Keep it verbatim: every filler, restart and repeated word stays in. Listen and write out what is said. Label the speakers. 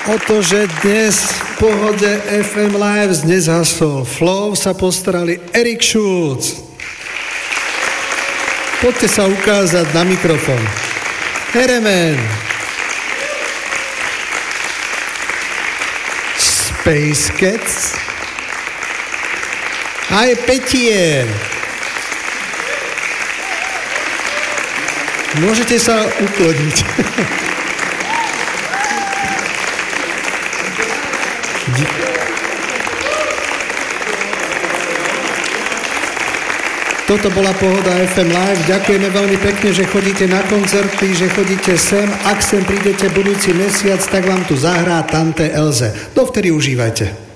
Speaker 1: O to, že dnes v Pohode ef em Live nezhasol Flow, sa postarali Erik Schulz. Poďte sa ukázať na mikrofón. Heremen. Space Cats. Aj Petier. Môžete sa ukloniť. Toto bola Pohoda ef em Live. Ďakujeme veľmi pekne, že chodíte na koncerty, že chodíte sem. Ak sem prídete budúci mesiac, tak vám tu zahrá Tante Elze. Dovtedy užívajte.